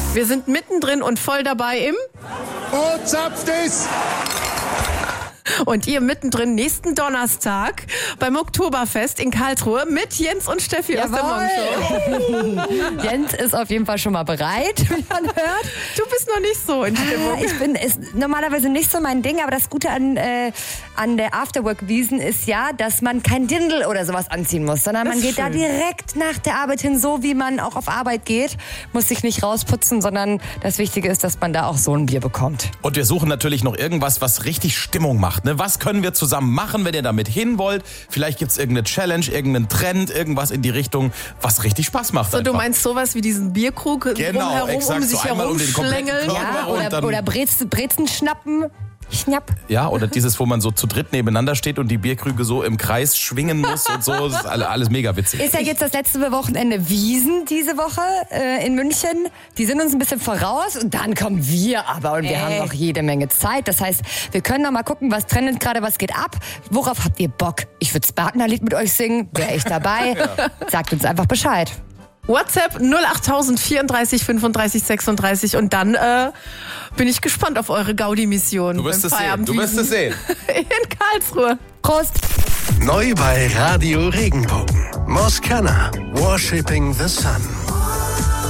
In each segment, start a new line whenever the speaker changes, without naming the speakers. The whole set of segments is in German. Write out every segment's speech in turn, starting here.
Wir sind mittendrin und voll dabei im...
Oh, zapft es!
Und ihr mittendrin nächsten Donnerstag beim Oktoberfest in Karlsruhe mit Jens und Steffi aus der Morgenshow.
Jens ist auf jeden Fall schon mal bereit, wie man hört.
Du bist noch nicht so in Stimmung.
Ist normalerweise nicht so mein Ding, aber das Gute an der Afterwork-Wiesn ist ja, dass man kein Dirndl oder sowas anziehen muss, sondern man geht da direkt nach der Arbeit hin, so wie man auch auf Arbeit geht, muss sich nicht rausputzen, sondern das Wichtige ist, dass man da auch so ein Bier bekommt.
Und wir suchen natürlich noch irgendwas, was richtig Stimmung macht. Ne? Was können wir zusammen machen, wenn ihr damit hin wollt? Vielleicht gibt's irgendeine Challenge, irgendeinen Trend, irgendwas in die Richtung, was richtig Spaß macht.
So, du meinst sowas wie diesen Bierkrug
genau,
drumherum,
exakt,
um sich
so einmal um den kompletten
herumschlängeln?
Körper.
Ja, oder Brezen schnappen. Schnapp.
Ja, oder dieses, wo man so zu dritt nebeneinander steht und die Bierkrüge so im Kreis schwingen muss und so. Das ist alles mega witzig.
Ist ja jetzt das letzte Wochenende Wiesn diese Woche in München. Die sind uns ein bisschen voraus und dann kommen wir aber und wir haben noch jede Menge Zeit. Das heißt, wir können noch mal gucken, was trendet gerade, was geht ab. Worauf habt ihr Bock? Ich würde Spartnerlied mit euch singen. Wäre ich dabei? Sagt uns einfach Bescheid.
WhatsApp 08000 34 35 36 und dann bin ich gespannt auf eure Gaudi-Mission.
Du wirst es sehen. Du wirst es sehen.
In Karlsruhe.
Prost!
Neu bei Radio Regenbogen. Moskana. Worshipping the Sun.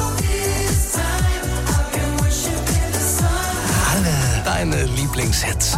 Alle deine Lieblingshits.